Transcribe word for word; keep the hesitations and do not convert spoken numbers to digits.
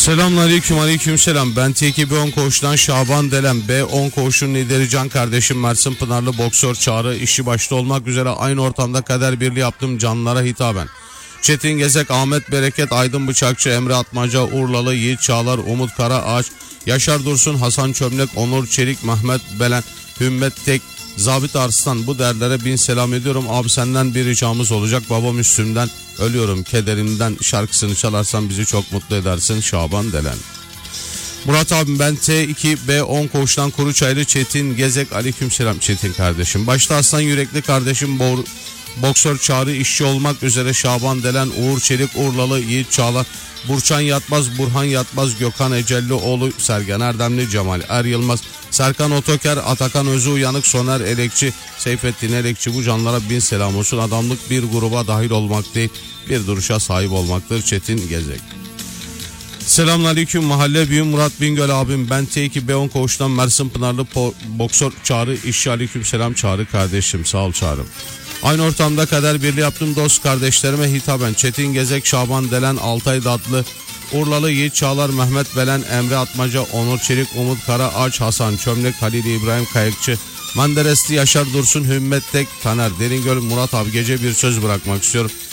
Selamünaleyküm, aleykümselam. Ben T iki B on koğuştan Şaban Delen. B on koğuşun lideri Can kardeşim Mersin Pınarlı boksör Çağrı işi başta olmak üzere aynı ortamda kader birliği yaptım canlılara hitaben. Çetin Gezek, Ahmet Bereket, Aydın Bıçakçı, Emre Atmaca, Urlalı, Yiğit Çağlar, Umut Karaağaç, Yaşar Dursun, Hasan Çömlek, Onur Çelik, Mehmet Belen, Hümmet Tek, Zabit Arslan, bu derlere bin selam ediyorum. Abi senden bir ricamız olacak. Babam üstümden ölüyorum kederimden şarkısını çalarsan bizi çok mutlu edersin. Şaban Delen. Murat abim, ben T iki B on koğuştan Kuruçaylı Çetin Gezek. Aleykümselam Çetin kardeşim. Başta Aslan Yürekli kardeşim Bo boksör Çağrı işçi olmak üzere Şaban Delen, Uğur Çelik, Urlalı, Yiğit Çağlar, Burçan Yatmaz, Burhan Yatmaz, Gökhan Ecellioğlu, Sergen Erdemli, Cemal Er Yılmaz, Serkan Otoker, Atakan Özü Uyanık, Soner Elekçi, Seyfettin Elekçi, bu canlara bin selam olsun. Adamlık bir gruba dahil olmak değil, bir duruşa sahip olmaktır. Çetin Gezek. Selamünaleyküm mahalle büyüğüm Murat Bingöl abim, ben T iki B on koğuştan Mersin Pınarlı boksör Çağrı işçi. Aleykümselam Çağrı kardeşim, sağ ol Çağrım. Aynı ortamda kader birliği yaptım dost kardeşlerime hitaben. Çetin Gezek, Şaban Delen, Altay Datlı, Urlalı, Yiğit Çağlar, Mehmet Belen, Emre Atmaca, Onur Çelik, Umut Karaağaç, Hasan Çömlek, Halil İbrahim Kayıkçı, Menderesli, Yaşar Dursun, Hümmet Tek, Taner Deringöl. Murat abi, gece bir söz bırakmak istiyorum.